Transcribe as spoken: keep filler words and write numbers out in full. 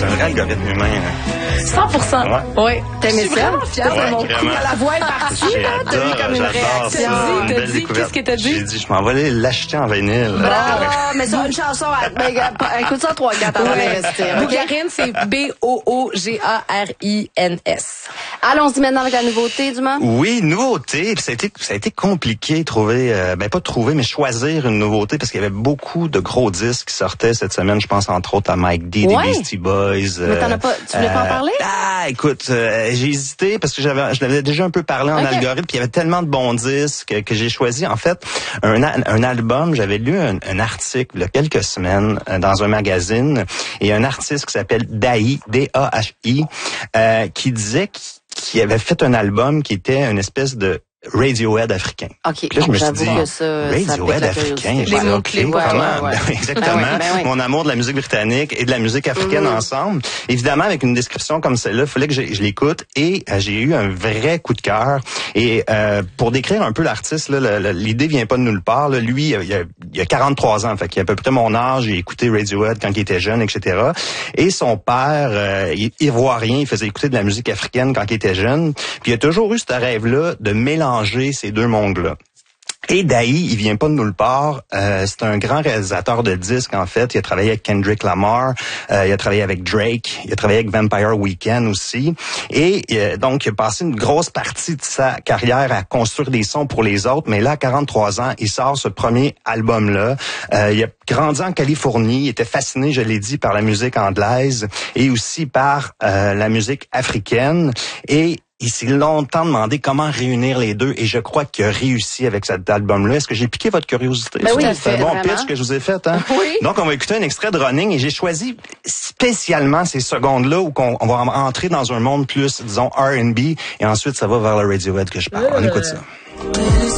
c'est un vrai algorithme humain. Hein. cent pour cent. Ouais. Oui. T'aimais ça? Je suis vraiment fière Ouais, de mon vraiment. coup. La voix est partie, là. T'as eu comme une J'adore réaction. ça, T'as une dit, belle t'as dit, découverte. qu'est-ce que t'as dit? J'ai dit, je m'en vais aller l'acheter en vinyle. Ah, mais c'est une chanson. À... Ben, écoute ça trois quatre avant de rester. OK? Bougarine, c'est B O O G A R I N S. Allons-y maintenant avec la nouveauté du moment. Oui, nouveauté. Puis ça a été, ça a été compliqué de trouver, euh, ben pas de trouver, mais choisir une nouveauté parce qu'il y avait beaucoup de gros disques qui sortaient cette semaine. Je pense entre autres à Mike D, Ouais. des Beastie Boys. Mais t'en as pas, tu voulais pas en parler? Ah, écoute, euh, j'ai hésité parce que j'avais, je l'avais déjà un peu parlé en Okay. algorithme. Puis il y avait tellement de bons disques que, que j'ai choisi. En fait, un, un album. J'avais lu un, un article il y a quelques semaines euh, dans un magazine et un artiste qui s'appelle Dahi, D A H I, euh, qui disait qu'il qui avait fait un album qui était une espèce de Radiohead africain. OK. Puis là, je me suis J'avoue dit, que ça, ça Radiohead pique la africain, curiosité. j'ai dit, Les OK, mots-clés, ouais, comment? ouais, ouais. Exactement. Ben oui, ben oui. Mon amour de la musique britannique et de la musique africaine Mm-hmm. ensemble. Évidemment, avec une description comme celle-là, il fallait que je, je l'écoute et euh, j'ai eu un vrai coup de cœur. Et euh, pour décrire un peu l'artiste, là, le- le- l'idée vient pas de nulle part. Là. Lui, il a, il a quarante-trois ans, fait qu'il a à peu près mon âge. Il a écouté Radiohead quand il était jeune, et cetera. Et son père, euh, il est ivoirien, il faisait écouter de la musique africaine quand il était jeune. Puis il a toujours eu ce rêve-là de mélanger ces deux mondes-là. Et Dahi, il vient pas de nulle part. Euh, c'est un grand réalisateur de disques, en fait. Il a travaillé avec Kendrick Lamar, euh, il a travaillé avec Drake, il a travaillé avec Vampire Weekend aussi. Et euh, donc, il a passé une grosse partie de sa carrière à construire des sons pour les autres. Mais là, à quarante-trois ans, il sort ce premier album-là. Euh, il a grandi en Californie. Il était fasciné, je l'ai dit, par la musique anglaise et aussi par euh, la musique africaine. Et il s'est longtemps demandé comment réunir les deux et je crois qu'il a réussi avec cet album-là. Est-ce que j'ai piqué votre curiosité? Ben oui, c'est un fait, bon vraiment. pitch que je vous ai fait, hein? Oui. Donc, on va écouter un extrait de Running et j'ai choisi spécialement ces secondes-là où on, on va entrer dans un monde plus, disons, R and B et ensuite ça va vers le Radiohead que je parle. On écoute ça.